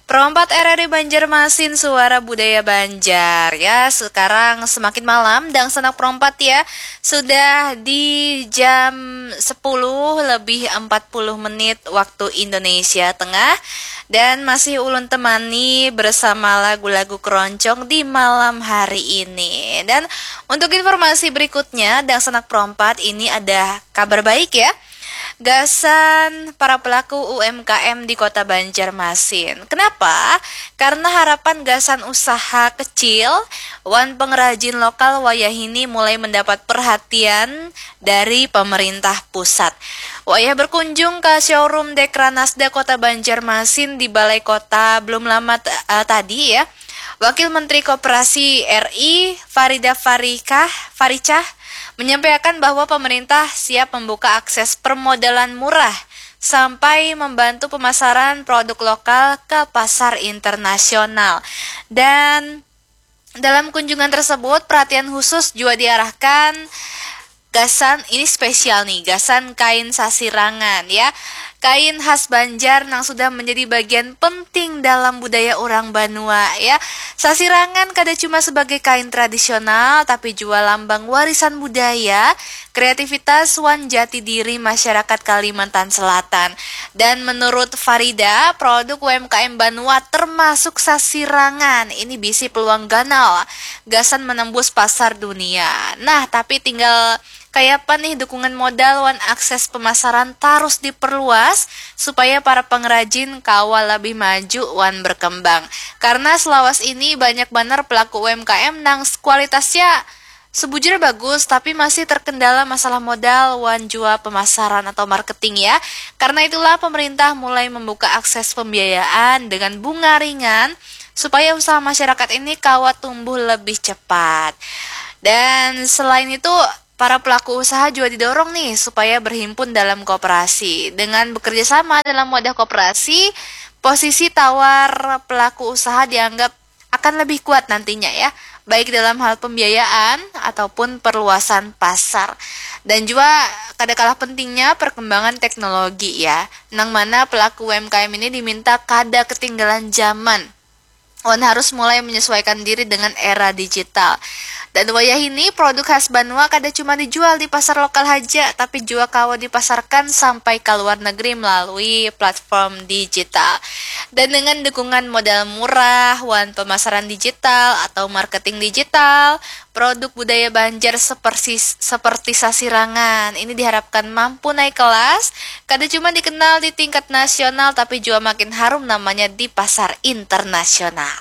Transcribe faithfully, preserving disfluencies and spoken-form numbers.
Perompat R R I Banjarmasin, suara budaya Banjar ya. Sekarang semakin malam dan Sanak Perompat ya. Sudah di jam sepuluh lebih empat puluh menit waktu Indonesia Tengah. Dan masih ulun temani bersama lagu-lagu keroncong di malam hari ini. Dan untuk informasi berikutnya, dan Sanak Perompat ini ada kabar baik ya. Gasan para pelaku U M K M di Kota Banjarmasin. Kenapa? Karena harapan gasan usaha kecil wan pengrajin lokal wayah ini mulai mendapat perhatian dari pemerintah pusat. Wayah berkunjung ke showroom Dekranasda Kota Banjarmasin di Balai Kota belum lama t- uh, tadi ya. Wakil Menteri Koperasi R I Farida Farikah Faricah menyampaikan bahwa pemerintah siap membuka akses permodalan murah sampai membantu pemasaran produk lokal ke pasar internasional. Dan dalam kunjungan tersebut perhatian khusus juga diarahkan gasan, ini spesial nih, gasan kain sasirangan ya. Kain khas Banjar yang sudah menjadi bagian penting dalam budaya orang Banua ya. Sasirangan kada cuma sebagai kain tradisional tapi juga lambang warisan budaya, kreativitas wan jati diri masyarakat Kalimantan Selatan. Dan menurut Farida, produk U M K M Banua termasuk sasirangan ini bisi peluang ganal gasan menembus pasar dunia. Nah, tapi tinggal kayak apa nih dukungan modal wan akses pemasaran terus diperluas supaya para pengrajin kawal lebih maju wan berkembang. Karena selawas ini banyak benar pelaku U M K M nang kualitasnya sebujurnya bagus tapi masih terkendala masalah modal wan jua pemasaran atau marketing ya. Karena itulah pemerintah mulai membuka akses pembiayaan dengan bunga ringan supaya usaha masyarakat ini kawat tumbuh lebih cepat. Dan selain itu para pelaku usaha juga didorong nih supaya berhimpun dalam koperasi. Dengan bekerja sama dalam wadah koperasi, posisi tawar pelaku usaha dianggap akan lebih kuat nantinya ya, baik dalam hal pembiayaan ataupun perluasan pasar. Dan juga kada kalah pentingnya perkembangan teknologi ya, nang mana pelaku U M K M ini diminta kada ketinggalan zaman. Wan harus mulai menyesuaikan diri dengan era digital. Dan wayah ini produk khas Banua kada cuma dijual di pasar lokal saja, tapi juga kawa dipasarkan sampai ke luar negeri melalui platform digital. Dan dengan dukungan modal murah, wan pemasaran digital atau marketing digital, produk budaya Banjar seperti seperti sasirangan ini diharapkan mampu naik kelas, kada cuma dikenal di tingkat nasional tapi juga makin harum namanya di pasar internasional.